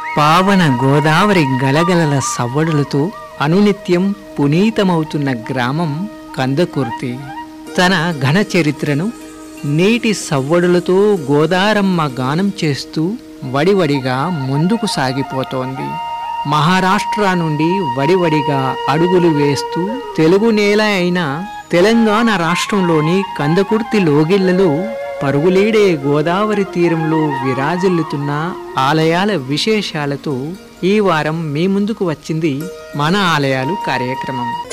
పావన గోదావరి గలగలల సవ్వడులతో అనునిత్యం పునీతమవుతున్న గ్రామం కందకుర్తి. తన ఘన చరిత్రను నీటి సవ్వడులతో గోదారమ్మ గానం చేస్తూ వడివడిగా ముందుకు సాగిపోతోంది. మహారాష్ట్ర నుండి వడివడిగా అడుగులు వేస్తూ తెలుగు నేల అయిన తెలంగాణ రాష్ట్రంలోని కందకుర్తి లోగిళ్లలో పరుగులీడే గోదావరి తీరంలో విరాజిల్లుతున్న ఆలయాల విశేషాలతో ఈ వారం మీ ముందుకు వచ్చింది మన ఆలయాలు కార్యక్రమం.